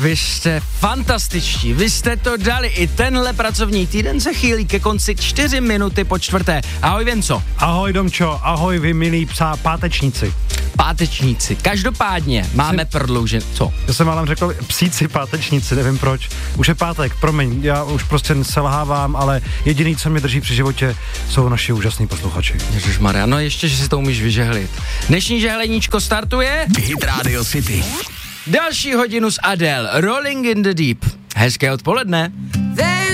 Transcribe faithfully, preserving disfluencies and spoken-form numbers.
vy jste fantastičtí, vy jste to dali, i tenhle pracovní týden se chýlí ke konci čtyři minuty po čtvrté. Ahoj Věnco. Ahoj Domčo, ahoj vy milí psá pátečníci. Pátečníci, každopádně máme Jsi... prodloužen, co? Já jsem ale řekl psíci pátečníci, nevím proč. Už je pátek, promiň, já už prostě selhávám, ale jediný, co mě drží při životě, jsou naši úžasní posluchači. Ježišmarja, no ještě, že si to umíš vyžehlit. Dnešní žehleníčko startuje Hit Radio City. Další hodinu s Adele, Rolling in the Deep. Hezké odpoledne.